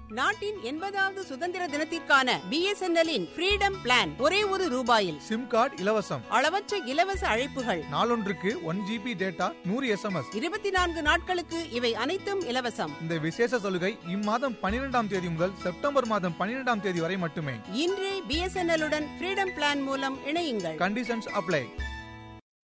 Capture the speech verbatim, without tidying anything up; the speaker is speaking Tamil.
நாட்டின் எண்பதாவது சுதந்திர தினத்திற்கான பிஎஸ்என்எல்லின் ஃப்ரீடம் பிளான் ஒரே ஒரு ரூபாயில். சிம் கார்டு இலவசம். அளவற்ற இலவச அழைப்புகள். நாளொன்றுக்கு ஒன் ஜிபி டேட்டா, நூறு எஸ்எம்எஸ். இருபத்தி நான்கு நாட்களுக்கு இவை அனைத்தும் இலவசம். இந்த விசேஷ சலுகை இம்மாதம் பனிரெண்டாம் தேதி முதல் செப்டம்பர் மாதம் பன்னிரெண்டாம் தேதி வரை மட்டுமே. இன்றே பிஎஸ்என்எல் உடன் ஃப்ரீடம் பிளான் மூலம் இணையுங்கள். Conditions apply.